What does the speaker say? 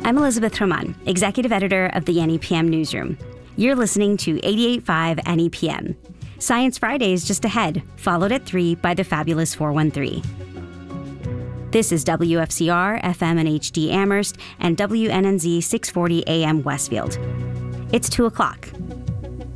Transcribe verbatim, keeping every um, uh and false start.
I'm Elizabeth Roman, Executive Editor of the N E P M Newsroom. You're listening to eighty-eight point five N E P M. Science Friday is just ahead, followed at three by the fabulous four one three. This is W F C R, F M and H D Amherst, and W N N Z six forty A M Westfield. It's two o'clock.